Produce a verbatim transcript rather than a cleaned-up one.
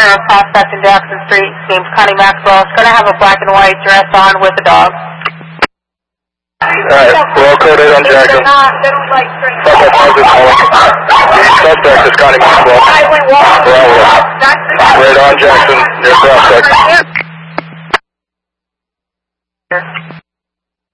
corner of Prospect and Jackson Street. Name's Connie Maxwell. It's going to have a black and white dress on with a dog. Alright, well coded on Jackson. Suspect calling. Suspect is Connie Maxwell. Bravo. Right on Jackson, near Prospect.